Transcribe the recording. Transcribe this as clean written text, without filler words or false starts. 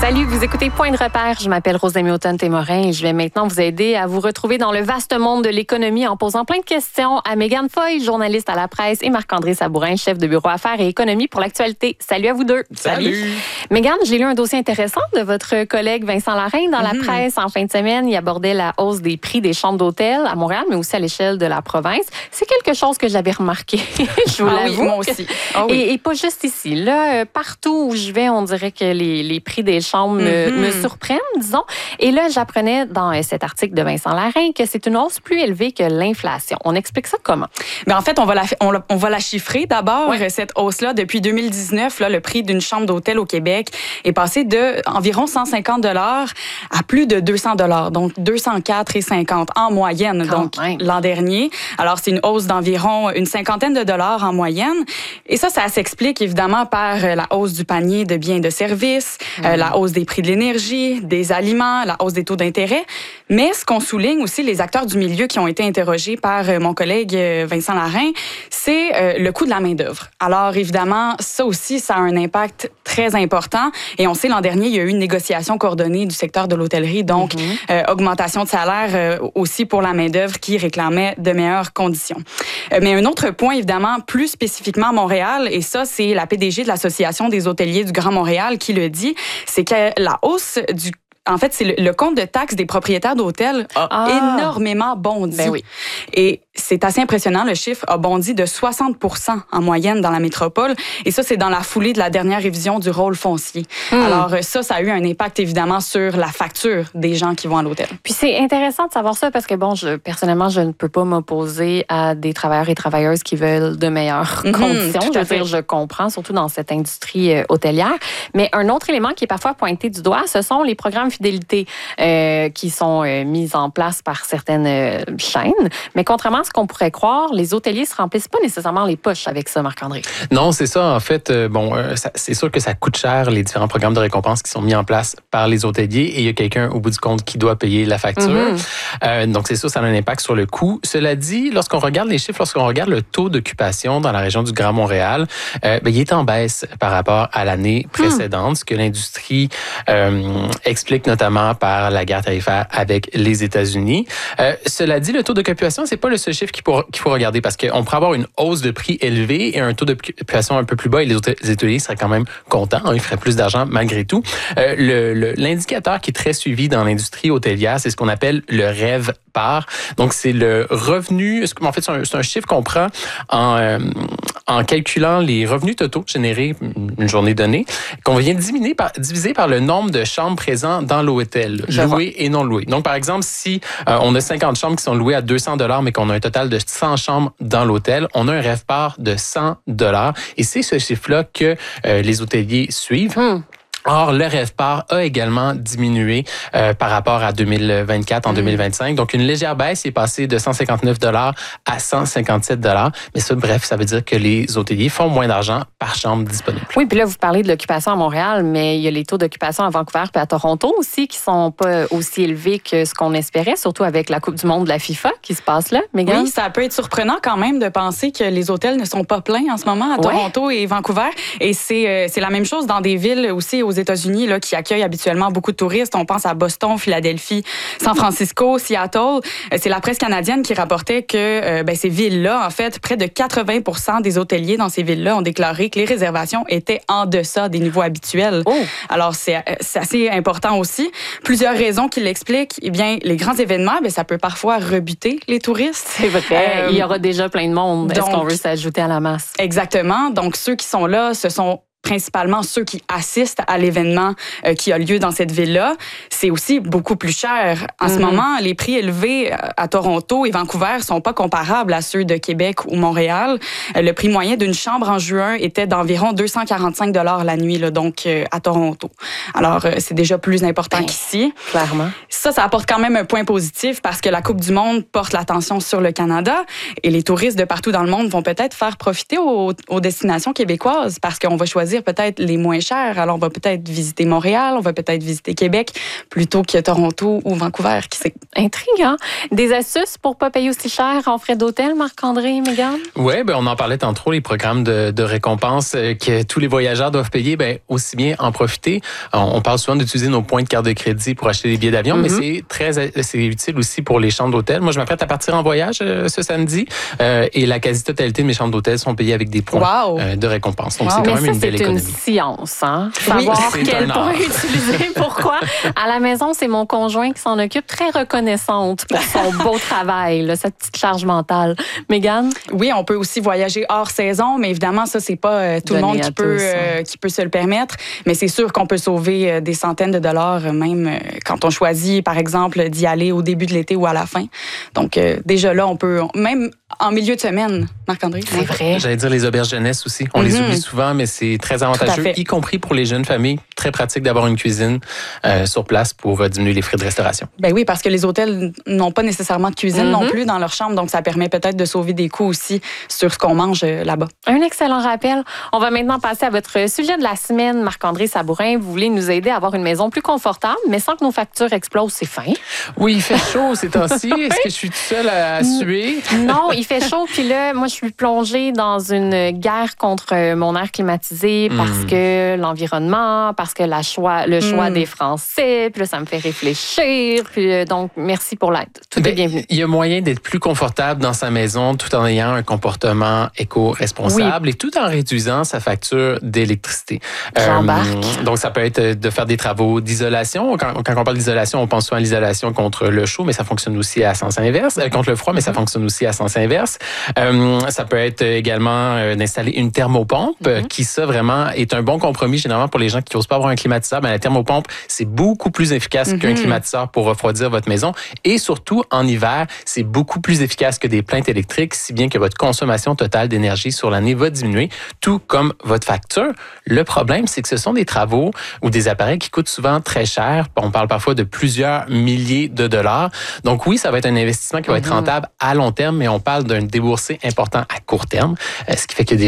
Salut, vous écoutez Point de repère. Je m'appelle Rosemée Automne-Témorin et je vais maintenant vous aider à vous retrouver dans le vaste monde de l'économie en posant plein de questions à Mégane Foy, journaliste à la presse, et Marc-André Sabourin, chef de bureau affaires et économie pour l'actualité. Salut à vous deux. Salut. Mégane, j'ai lu un dossier intéressant de votre collègue Vincent Larrain dans la presse en fin de semaine. Il abordait la hausse des prix des chambres d'hôtel à Montréal, mais aussi à l'échelle de la province. C'est quelque chose que j'avais remarqué, je vous l'avoue. Oui, moi aussi. Et pas juste ici. Là, partout où je vais, on dirait que les prix des chambres me surprennent, disons. Et là, j'apprenais dans cet article de Vincent Larrain que c'est une hausse plus élevée que l'inflation. On explique ça comment? Bien, en fait, on va la chiffrer d'abord. Cette hausse-là, depuis 2019, là, le prix d'une chambre d'hôtel au Québec est passé de environ 150 $ à plus de 200 $, donc 204,50 en moyenne, l'an dernier. Alors, c'est une hausse d'environ une cinquantaine de dollars en moyenne. Et ça s'explique évidemment par la hausse du panier de biens et de services, la hausse des prix de l'énergie, des aliments, la hausse des taux d'intérêt. Mais ce qu'on souligne aussi, les acteurs du milieu qui ont été interrogés par mon collègue Vincent Larrain, c'est le coût de la main-d'œuvre. Alors, évidemment, ça aussi, ça a un impact très important. Et on sait, l'an dernier, il y a eu une négociation coordonnée du secteur de l'hôtellerie, donc augmentation de salaire aussi pour la main-d'œuvre qui réclamait de meilleures conditions. Mais un autre point, évidemment, plus spécifiquement à Montréal, et ça, c'est la PDG de l'Association des hôteliers du Grand Montréal qui le dit, c'est que la hausse en fait, c'est le compte de taxes des propriétaires d'hôtels a énormément bondi. Ben oui. Et c'est assez impressionnant. Le chiffre a bondi de 60 % en moyenne dans la métropole. Et ça, c'est dans la foulée de la dernière révision du rôle foncier. Alors ça a eu un impact évidemment sur la facture des gens qui vont à l'hôtel. Puis c'est intéressant de savoir ça parce que, bon, personnellement, je ne peux pas m'opposer à des travailleurs et travailleuses qui veulent de meilleures conditions. Je comprends, surtout dans cette industrie hôtelière. Mais un autre élément qui est parfois pointé du doigt, ce sont les programmes fidélité qui sont mis en place par certaines chaînes. Mais contrairement à ce qu'on pourrait croire, les hôteliers se remplissent pas nécessairement les poches avec ça, Marc-André. Non, c'est ça. En fait, c'est sûr que ça coûte cher, les différents programmes de récompense qui sont mis en place par les hôteliers, et il y a quelqu'un au bout du compte qui doit payer la facture. Donc, c'est sûr, ça a un impact sur le coût. Cela dit, lorsqu'on regarde les chiffres, lorsqu'on regarde le taux d'occupation dans la région du Grand Montréal, il est en baisse par rapport à l'année précédente, ce que l'industrie explique notamment par la guerre tarifaire avec les États-Unis. Cela dit, le taux d'occupation, c'est pas le seul chiffre qu'il faut regarder, parce qu'on pourrait avoir une hausse de prix élevée et un taux d'occupation un peu plus bas, et les hôteliers seraient quand même contents, ils feraient plus d'argent malgré tout. L'indicateur qui est très suivi dans l'industrie hôtelière, c'est ce qu'on appelle le RevPAR. Donc, c'est le revenu, en fait, c'est un chiffre qu'on prend en calculant les revenus totaux générés une journée donnée, qu'on vient diviser par le nombre de chambres présentes dans l'hôtel, louées et non louées. Donc, par exemple, si on a 50 chambres qui sont louées à 200 $, mais qu'on a un total de 100 chambres dans l'hôtel, on a un RevPAR de 100 $. Et c'est ce chiffre-là que les hôteliers suivent. Or, le RevPAR a également diminué par rapport à 2024 en 2025. Donc, une légère baisse est passée de 159 $ à 157 $. Mais ça, bref, ça veut dire que les hôteliers font moins d'argent par chambre disponible. Oui, puis là, vous parlez de l'occupation à Montréal, mais il y a les taux d'occupation à Vancouver et à Toronto aussi qui sont pas aussi élevés que ce qu'on espérait, surtout avec la Coupe du monde de la FIFA qui se passe là. Mégane? Oui, ça peut être surprenant quand même de penser que les hôtels ne sont pas pleins en ce moment à Toronto et Vancouver. Et c'est la même chose dans des villes aussi aux États-Unis là, qui accueillent habituellement beaucoup de touristes. On pense à Boston, Philadelphie, San Francisco, Seattle. C'est la presse canadienne qui rapportait que ces villes-là, en fait, près de 80 % des hôteliers dans ces villes-là ont déclaré que les réservations étaient en deçà des niveaux habituels. Alors, c'est assez important aussi. Plusieurs raisons qui l'expliquent. Eh bien, les grands événements, ça peut parfois rebuter les touristes. C'est vrai. Il y aura déjà plein de monde. Est-ce qu'on veut s'ajouter à la masse? Exactement. Donc, ceux qui sont là, ce sont principalement ceux qui assistent à l'événement qui a lieu dans cette ville-là. C'est aussi beaucoup plus cher. En ce moment, les prix élevés à Toronto et Vancouver sont pas comparables à ceux de Québec ou Montréal. Le prix moyen d'une chambre en juin était d'environ 245 $ la nuit, là, donc à Toronto. Alors, c'est déjà plus important qu'ici. Clairement. Ça apporte quand même un point positif parce que la Coupe du monde porte l'attention sur le Canada et les touristes de partout dans le monde vont peut-être faire profiter aux destinations québécoises parce qu'on va choisir choisir peut-être les moins chers. Alors, on va peut-être visiter Montréal, on va peut-être visiter Québec plutôt que Toronto ou Vancouver, qui sait. Intriguant. Des astuces pour pas payer aussi cher en frais d'hôtel, Marc-André et Mégane? Oui, on en parlait tantôt, les programmes de récompense que tous les voyageurs doivent payer, aussi bien en profiter. On parle souvent d'utiliser nos points de carte de crédit pour acheter des billets d'avion, mais c'est utile aussi pour les chambres d'hôtel. Moi, je m'apprête à partir en voyage ce samedi et la quasi-totalité de mes chambres d'hôtel sont payées avec des points de récompense. Donc, c'est quand même une belle économie. C'est une science, hein? Savoir quel point utiliser, pourquoi. À la maison, c'est mon conjoint qui s'en occupe, très reconnaissante pour son beau travail, là, cette petite charge mentale. Mégane? Oui, on peut aussi voyager hors saison, mais évidemment, ça, c'est pas tout le monde qui peut se le permettre. Mais c'est sûr qu'on peut sauver des centaines de dollars, même quand on choisit, par exemple, d'y aller au début de l'été ou à la fin. Donc, déjà là, on peut, même en milieu de semaine, Marc-André. C'est vrai. J'allais dire les auberges jeunesse aussi. On les oublie souvent, mais c'est très avantageux, y compris pour les jeunes familles. Très pratique d'avoir une cuisine sur place pour diminuer les frais de restauration. Ben oui, parce que les hôtels n'ont pas nécessairement de cuisine non plus dans leur chambre, donc ça permet peut-être de sauver des coûts aussi sur ce qu'on mange là-bas. Un excellent rappel. On va maintenant passer à votre sujet de la semaine, Marc-André Sabourin. Vous voulez nous aider à avoir une maison plus confortable, mais sans que nos factures explosent, c'est fin. Oui, il fait chaud ces temps-ci. Est-ce que je suis toute seule à suer? Non, il fait chaud. Puis là, moi, je suis plongée dans une guerre contre mon air climatisé parce que l'environnement, parce que le choix des Français. Puis là, ça me fait réfléchir. Puis donc, merci pour l'aide. Tout est bienvenu. Il y a moyen d'être plus confortable dans sa maison tout en ayant un comportement éco-responsable et tout en réduisant sa facture d'électricité. Donc, ça peut être de faire des travaux d'isolation. Quand on parle d'isolation, on pense souvent à l'isolation contre le chaud, mais ça fonctionne aussi à sens inverse. Contre le froid, mais ça fonctionne aussi à sens inverse. Ça peut être également d'installer une thermopompe qui, ça, vraiment, est un bon compromis généralement pour les gens qui n'osent pas avoir un climatiseur. La thermopompe, c'est beaucoup plus efficace qu'un climatiseur pour refroidir votre maison. Et surtout, en hiver, c'est beaucoup plus efficace que des plaintes électriques, si bien que votre consommation totale d'énergie sur l'année va diminuer, tout comme votre facture. Le problème, c'est que ce sont des travaux ou des appareils qui coûtent souvent très cher. On parle parfois de plusieurs milliers de dollars. Donc oui, ça va être un investissement qui va être rentable à long terme, mais on parle d'un déboursé important à court terme, ce qui fait que des